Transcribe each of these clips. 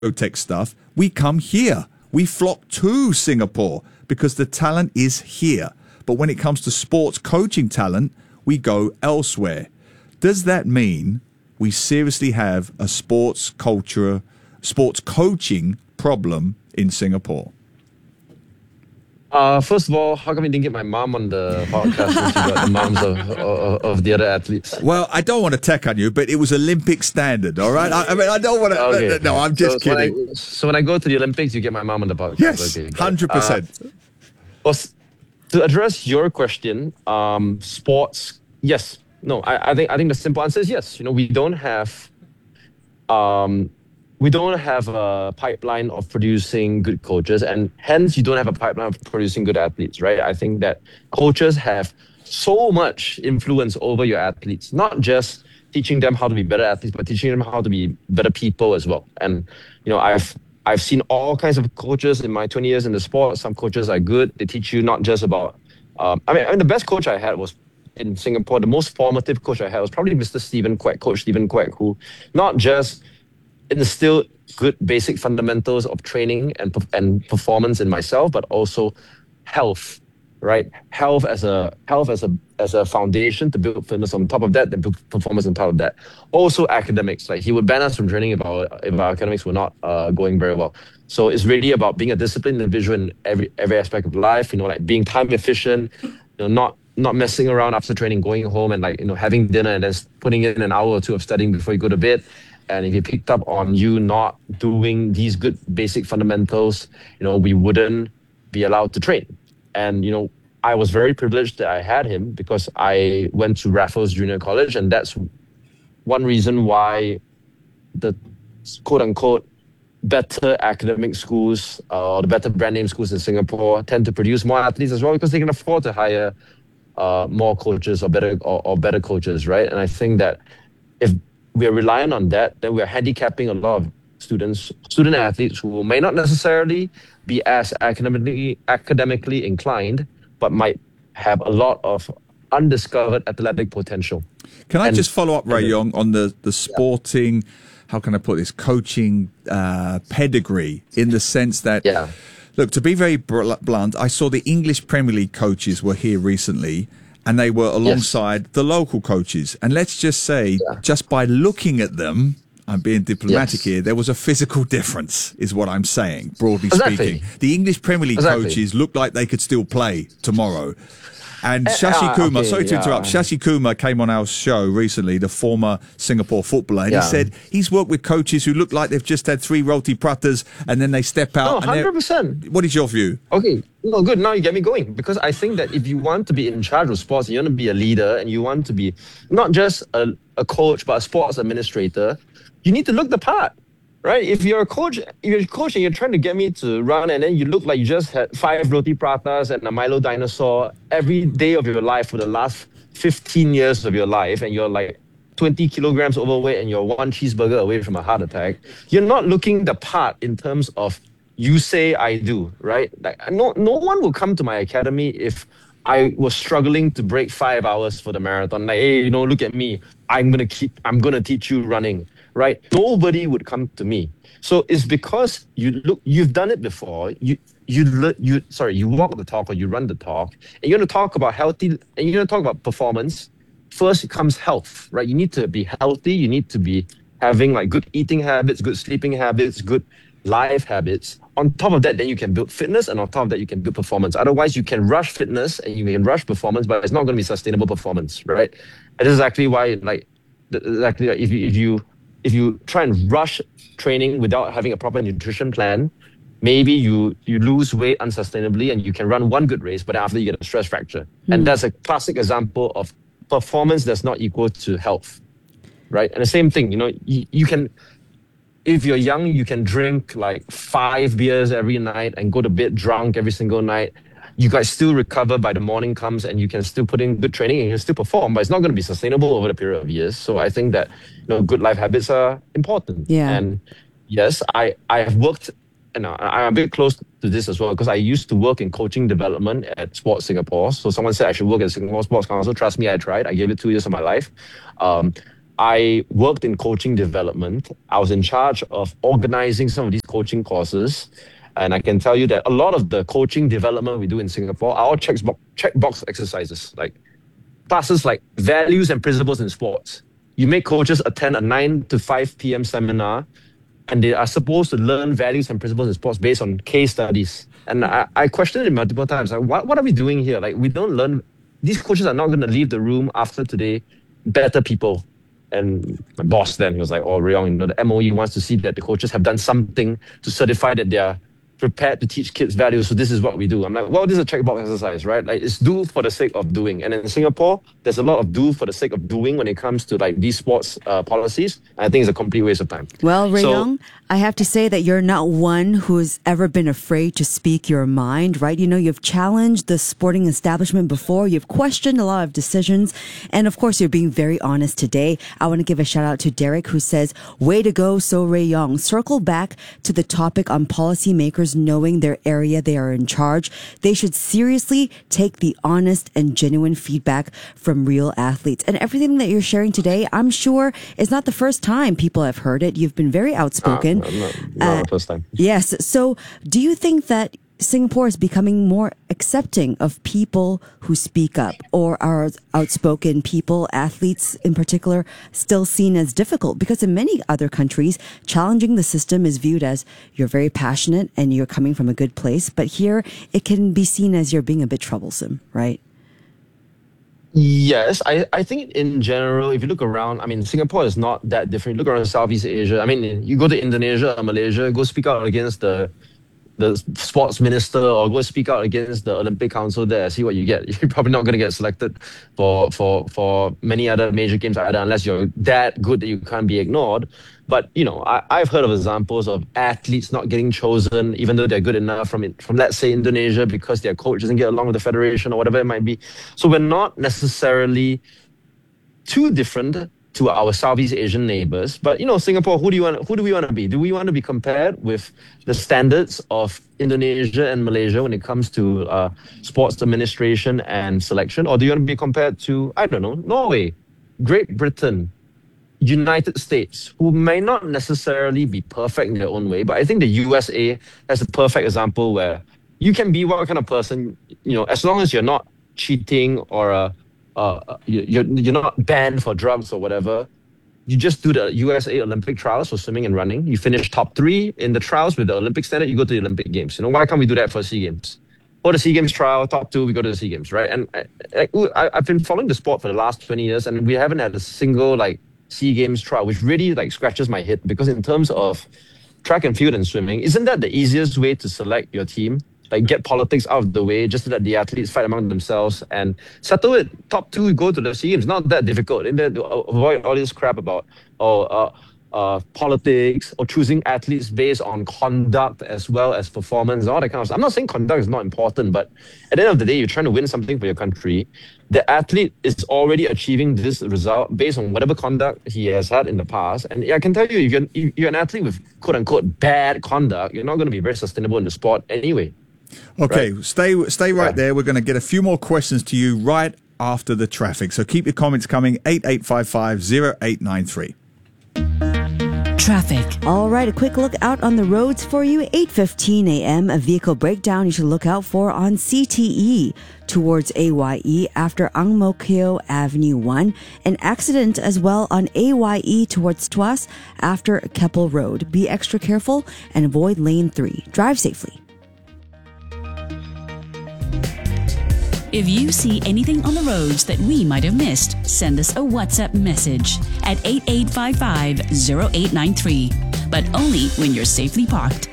tech stuff, we come here. We flock to Singapore because the talent is here. But when it comes to sports coaching talent, we go elsewhere. Does that mean we seriously have a sports coaching problem in Singapore? First of all, how come you didn't get my mom on the podcast since you got the moms of the other athletes? Well, I don't want to tech on you, but it was Olympic standard, all right? I mean, I don't want to... Okay. No, I'm just kidding. So when I go to the Olympics, you get my mom on the podcast? Yes, okay, 100%. To address your question, sports, yes. No, I think the simple answer is yes. We don't have a pipeline of producing good coaches, and hence you don't have a pipeline of producing good athletes, right? I think that coaches have so much influence over your athletes, not just teaching them how to be better athletes, but teaching them how to be better people as well. And I've seen all kinds of coaches in my 20 years in the sport. Some coaches are good. They teach you not just about the best coach I had was in Singapore. The most formative coach I had was probably Mr. Coach Stephen Quek, who not just instill good basic fundamentals of training and performance in myself, but also health, right? Health as a foundation to build fitness on top of that, then build performance on top of that. Also academics, like he would ban us from training if our academics were not going very well. So it's really about being a disciplined individual in every aspect of life. Like being time efficient, not messing around after training, going home and having dinner and then putting in an hour or two of studying before you go to bed. And if he picked up on you not doing these good basic fundamentals, we wouldn't be allowed to train. And, I was very privileged that I had him because I went to Raffles Junior College. And that's one reason why the quote unquote better academic schools or the better brand name schools in Singapore tend to produce more athletes as well, because they can afford to hire more coaches or better coaches, right? And I think that if we're relying on that, then we're handicapping a lot of student athletes who may not necessarily be as academically inclined, but might have a lot of undiscovered athletic potential. Can I just follow up, Ray Yong, on the sporting, how can I put this, coaching pedigree, in the sense that, look, to be very blunt, I saw the English Premier League coaches were here recently, and they were alongside the local coaches. And let's just say, just by looking at them, I'm being diplomatic here, there was a physical difference, is what I'm saying, broadly speaking. The English Premier League coaches looked like they could still play tomorrow. And Shashi Kumar, sorry to interrupt, Shashi Kumar came on our show recently, the former Singapore footballer, and he said he's worked with coaches who look like they've just had 3 roti pratas and then they step out. No, 100%. What is your view? Okay, no, good. Now you get me going. Because I think that if you want to be in charge of sports, you want to be a leader, and you want to be not just a coach, but a sports administrator, you need to look the part. Right? If you're a coach and you're trying to get me to run, and then you look like you just had 5 roti pratas and a Milo dinosaur every day of your life for the last 15 years of your life, and you're like 20 kilograms overweight and you're 1 cheeseburger away from a heart attack, you're not looking the part in terms of you say, I do, right? Like no one will come to my academy if I was struggling to break 5 hours for the marathon. Like, hey, look at me. I'm gonna teach you running. Right? Nobody would come to me. So it's because you've done it before. You walk the talk or you run the talk, and you're going to talk about healthy, and you're going to talk about performance. First, it comes health, right? You need to be healthy. You need to be having like good eating habits, good sleeping habits, good life habits. On top of that, then you can build fitness, and on top of that, you can build performance. Otherwise, you can rush fitness and you can rush performance, but it's not going to be sustainable performance, right? And this is exactly why, if you try and rush training without having a proper nutrition plan, maybe you lose weight unsustainably and you can run one good race, but after you get a stress fracture. And that's a classic example of performance that's not equal to health, right? And the same thing, you can, if you're young, you can drink like 5 beers every night and go to bed drunk every single night. You guys still recover by the morning comes, and you can still put in good training and you can still perform, but it's not going to be sustainable over the period of years. So I think that good life habits are important. Yeah. And yes, I have worked, and I'm a bit close to this as well, because I used to work in coaching development at Sports Singapore. So someone said I should work at Singapore Sports Council. Trust me, I tried. I gave it 2 years of my life. I worked in coaching development. I was in charge of organizing some of these coaching courses. And I can tell you that a lot of the coaching development we do in Singapore are all checkbox exercises, like classes like values and principles in sports. You make coaches attend a 9 to 5 p.m. seminar, and they are supposed to learn values and principles in sports based on case studies. And I questioned it multiple times. Like, what are we doing here? Like, we don't learn. These coaches are not going to leave the room after today better people. And my boss then, he was like, oh, Ray Yong, the MOE wants to see that the coaches have done something to certify that they are prepared to teach kids values, so this is what we do. I'm like, well, this is a checkbox exercise, right? Like, it's do for the sake of doing. And in Singapore, there's a lot of do for the sake of doing when it comes to like these sports policies. And I think it's a complete waste of time. Well, Ray Yong, I have to say that you're not one who's ever been afraid to speak your mind, right? You know, you've challenged the sporting establishment before. You've questioned a lot of decisions. And of course, you're being very honest today. I want to give a shout out to Derek, who says, way to go, So Ray Yong. Circle back to the topic on policymakers knowing their area they are in charge. They should seriously take the honest and genuine feedback from real athletes. And everything that you're sharing today, I'm sure, is not the first time people have heard it. You've been very outspoken. Not the first time. Yes. So do you think that Singapore is becoming more accepting of people who speak up, or are outspoken people, athletes in particular, still seen as difficult? Because in many other countries, challenging the system is viewed as you're very passionate and you're coming from a good place. But here it can be seen as you're being a bit troublesome, right? Yes, I think in general, if you look around, I mean, Singapore is not that different. You look around Southeast Asia. I mean, you go to Indonesia or Malaysia, go speak out against the sports minister, or go speak out against the Olympic Council there, see what you get. You're probably not going to get selected for many other major games either, unless you're that good that you can't be ignored. But, you know, I've heard of examples of athletes not getting chosen, even though they're good enough from let's say, Indonesia, because their coach doesn't get along with the federation or whatever it might be. So we're not necessarily too different to our Southeast Asian neighbors. But, you know, Singapore, who do we want to be? Do we want to be compared with the standards of Indonesia and Malaysia when it comes to sports administration and selection? Or do you want to be compared to, I don't know, Norway, Great Britain, United States, who may not necessarily be perfect in their own way, but I think the USA has a perfect example where you can be what kind of person, you know, as long as you're not cheating or you're not banned for drugs or whatever. You just do the USA Olympic trials for swimming and running. You finish top 3 in the trials with the Olympic standard, you go to the Olympic Games. You know, why can't we do that for SEA Games? Or the SEA Games trial, top 2, we go to the SEA Games, right? And I've been following the sport for the last 20 years, and we haven't had a single SEA Games trial, which really scratches my head, because in terms of track and field and swimming, isn't that the easiest way to select your team? Like, get politics out of the way, just to let the athletes fight among themselves and settle it. Top 2, go to the SEA Games. Not that difficult. And then avoid all this crap about politics or choosing athletes based on conduct as well as performance, all that kind of stuff. I'm not saying conduct is not important, but at the end of the day, you're trying to win something for your country. The athlete is already achieving this result based on whatever conduct he has had in the past. And I can tell you, if you're an athlete with quote-unquote bad conduct, you're not going to be very sustainable in the sport anyway. Okay, right? Stay right there. We're going to get a few more questions to you right after the traffic. So keep your comments coming, 8855 0893. Traffic. All right, a quick look out on the roads for you. 8:15 a.m. A vehicle breakdown you should look out for on CTE towards AYE after Ang Mo Kio Avenue 1. An accident as well on AYE towards Tuas after Keppel Road. Be extra careful and avoid lane 3. Drive safely. If you see anything on the roads that we might have missed, send us a WhatsApp message at 8855-0893, but only when you're safely parked.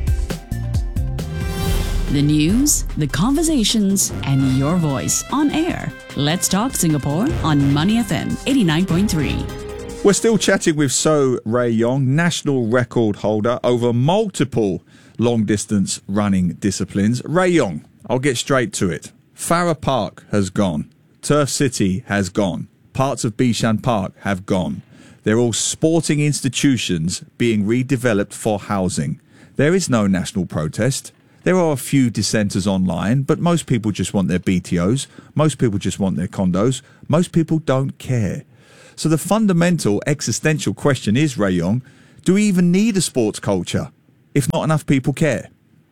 The news, the conversations, and your voice on air. Let's talk Singapore on Money FM 89.3. We're still chatting with So Ray Yong, national record holder over multiple long-distance running disciplines. Ray Yong, I'll get straight to it. Farrer Park has gone. Turf City has gone. Parts of Bishan Park have gone. They're all sporting institutions being redeveloped for housing. There is no national protest. There are a few dissenters online, but most people just want their BTOs. Most people just want their condos. Most people don't care. So the fundamental existential question is, Ray Yong, do we even need a sports culture if not enough people care?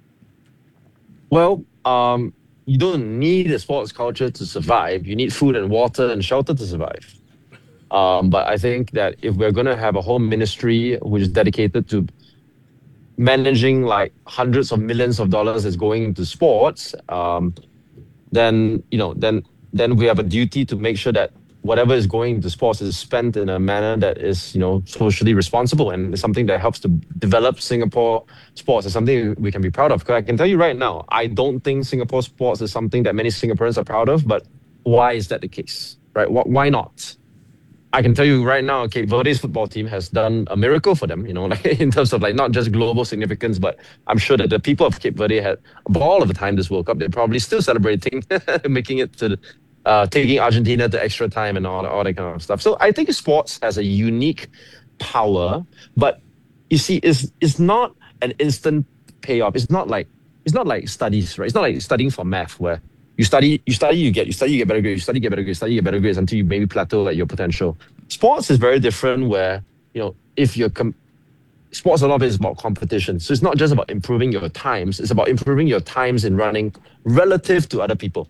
Well, you don't need a sports culture to survive. You need food and water and shelter to survive. But I think that if we're going to have a whole ministry which is dedicated to managing like hundreds of millions of dollars is going into sports, then we have a duty to make sure that whatever is going into sports is spent in a manner that is, socially responsible and is something that helps to develop Singapore sports. It's something we can be proud of. Because I can tell you right now, I don't think Singapore sports is something that many Singaporeans are proud of. But why is that the case, right? Why not? I can tell you right now, Cape Verde's football team has done a miracle for them, like in terms of like not just global significance, but I'm sure that the people of Cape Verde had a ball of the time this World Cup. They're probably still celebrating, making it to taking Argentina to extra time and all that kind of stuff. So I think sports has a unique power, but you see, it's not an instant payoff. It's not like studies, right? It's not like studying for math where you study, you get better grades, you get better grades until you maybe plateau at your potential. Sports is very different where, if you're sports, a lot of it is about competition. So it's not just about improving your times, it's about improving your times in running relative to other people.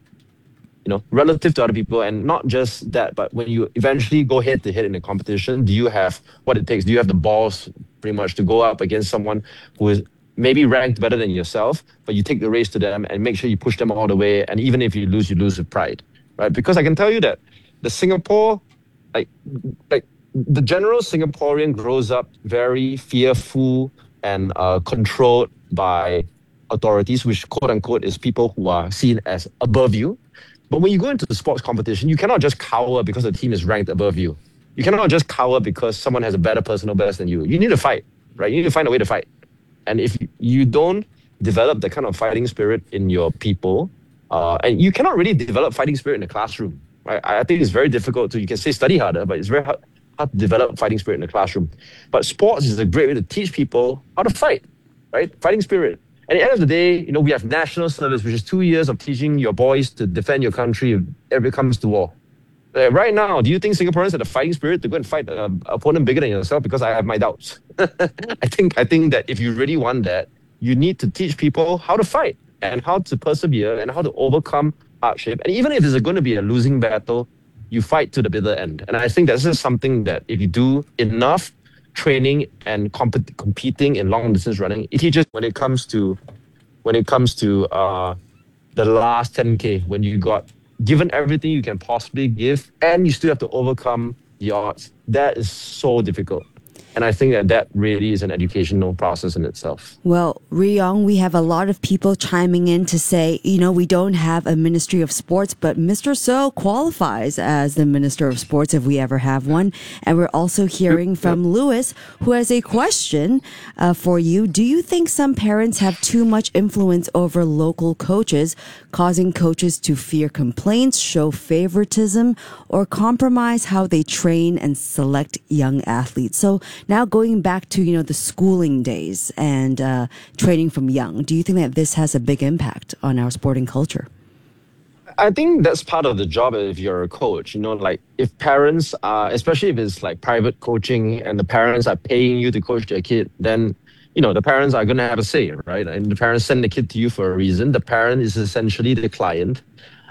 And not just that, but when you eventually go head to head in a competition, do you have what it takes? Do you have the balls pretty much to go up against someone who is maybe ranked better than yourself, but you take the race to them and make sure you push them all the way. And even if you lose with pride, right? Because I can tell you that the Singapore, like the general Singaporean grows up very fearful and controlled by authorities, which quote unquote is people who are seen as above you. But when you go into the sports competition, you cannot just cower because the team is ranked above you. You cannot just cower because someone has a better personal best than you. You need to fight, right? You need to find a way to fight. And if you don't develop the kind of fighting spirit in your people, and you cannot really develop fighting spirit in the classroom, right? I think it's very difficult you can say study harder, but it's very hard to develop fighting spirit in the classroom. But sports is a great way to teach people how to fight, right? Fighting spirit. And at the end of the day, we have national service, which is 2 years of teaching your boys to defend your country if it comes to war. Right now, do you think Singaporeans have the fighting spirit to go and fight an opponent bigger than yourself? Because I have my doubts. I think that if you really want that, you need to teach people how to fight and how to persevere and how to overcome hardship. And even if it's going to be a losing battle, you fight to the bitter end. And I think this is something that if you do enough training and competing in long distance running, it teaches when it comes to the last 10K, when you got given everything you can possibly give and you still have to overcome the odds. That is so difficult. And I think that really is an educational process in itself. Well, Riyong, we have a lot of people chiming in to say, we don't have a Ministry of Sports, but Mr. So qualifies as the Minister of Sports if we ever have one. And we're also hearing from Lewis, who has a question for you. Do you think some parents have too much influence over local coaches, causing coaches to fear complaints, show favoritism, or compromise how they train and select young athletes? So now going back to, the schooling days and training from young, do you think that this has a big impact on our sporting culture? I think that's part of the job if you're a coach. Like if parents are, especially if it's like private coaching and the parents are paying you to coach their kid, then, the parents are going to have a say, right? And the parents send the kid to you for a reason. The parent is essentially the client.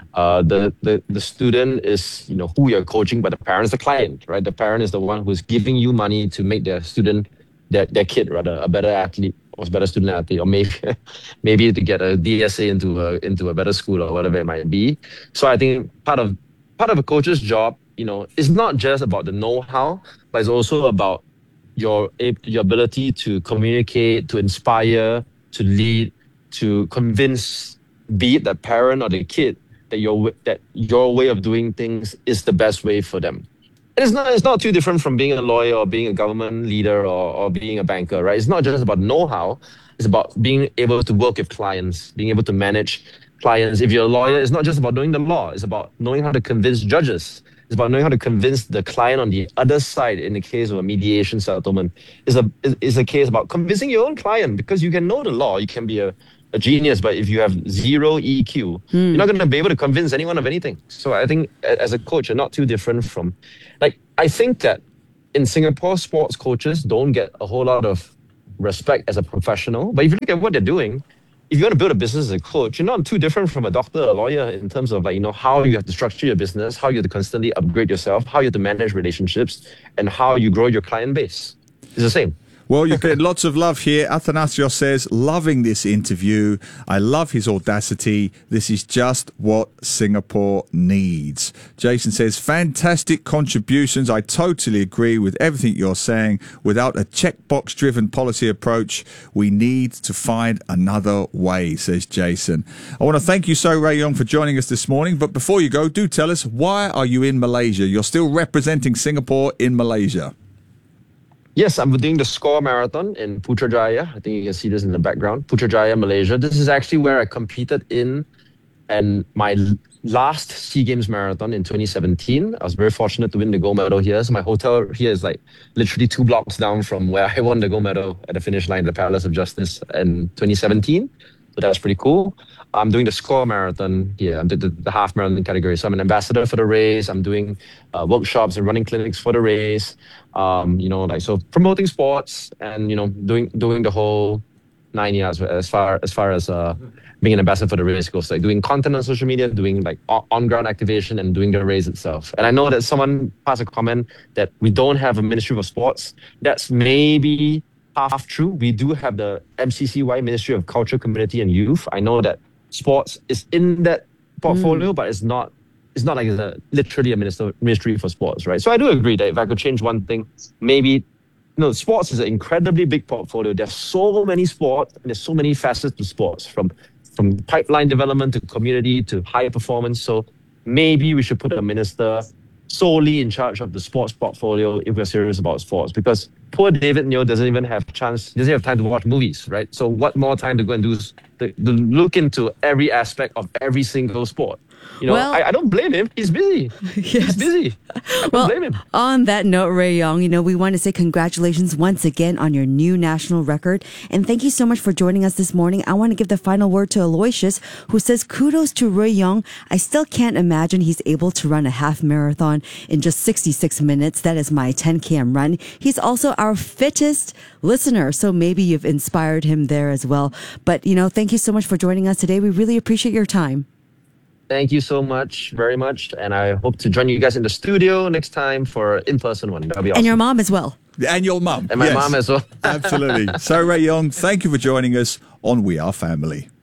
The student is, who you're coaching, but the parent is the client, right? The parent is the one who's giving you money to make their student, their kid rather, a better athlete or a better student athlete, or maybe to get a DSA into a better school or whatever it might be. So I think part of a coach's job, is not just about the know-how, but it's also about your ability to communicate, to inspire, to lead, to convince, be it the parent or the kid, that your way of doing things is the best way for them. And it's not too different from being a lawyer or being a government leader or being a banker, right? It's not just about know-how. It's about being able to work with clients, being able to manage clients. If you're a lawyer, it's not just about knowing the law. It's about knowing how to convince judges. It's about knowing how to convince the client on the other side in the case of a mediation settlement. It's a case about convincing your own client, because you can know the law. You can be a genius, but if you have zero EQ, you're not going to be able to convince anyone of anything. So I think as a coach, you're not too different from, I think that in Singapore, sports coaches don't get a whole lot of respect as a professional. But if you look at what they're doing, if you want to build a business as a coach, you're not too different from a doctor or a lawyer in terms of how you have to structure your business, how you have to constantly upgrade yourself, how you have to manage relationships, and how you grow your client base. It's the same. Well, you've got lots of love here. Athanasios says, loving this interview. I love his audacity. This is just what Singapore needs. Jason says, fantastic contributions. I totally agree with everything you're saying. Without a checkbox-driven policy approach, we need to find another way, says Jason. I want to thank you so, Ray Yong, for joining us this morning. But before you go, do tell us, why are you in Malaysia? You're still representing Singapore in Malaysia. Yes, I'm doing the SCORE Marathon in Putrajaya. I think you can see this in the background. Putrajaya, Malaysia. This is actually where I competed in and my last SEA Games Marathon in 2017. I was very fortunate to win the gold medal here. So my hotel here is literally 2 blocks down from where I won the gold medal at the finish line at the Palace of Justice in 2017. So that was pretty cool. I'm doing the SCORE Marathon here. I'm doing the half marathon category. So I'm an ambassador for the race. I'm doing workshops and running clinics for the race. So promoting sports and doing the whole 9 years as far as being an ambassador for the race goes. Like doing content on social media, doing on ground activation, and doing the race itself. And I know that someone passed a comment that we don't have a Ministry of Sports. That's maybe half true. We do have the MCCY, Ministry of Culture, Community and Youth. I know that sports is in that portfolio, but it's not like literally a ministry for sports, right? So I do agree that if I could change one thing, maybe sports is an incredibly big portfolio. There's so many sports and there's so many facets to sports, from pipeline development to community to high performance. So maybe we should put a minister solely in charge of the sports portfolio if we're serious about sports, because poor David Neo doesn't have time to watch movies, right? So what more time to go and do to look into every aspect of every single sport? I don't blame him. He's busy. Yes. He's busy. I don't blame him. On that note, Ray Yong, we want to say congratulations once again on your new national record. And thank you so much for joining us this morning. I want to give the final word to Aloysius, who says, kudos to Ray Yong. I still can't imagine he's able to run a half marathon in just 66 minutes. That is my 10 km run. He's also our fittest listener. So maybe you've inspired him there as well. But, thank you so much for joining us today. We really appreciate your time. Thank you so much, very much. And I hope to join you guys in the studio next time for an in-person one. That'll be awesome. And your mom as well. And your mum. And my mom as well. Absolutely. So, Ray Yong, thank you for joining us on We Are Family.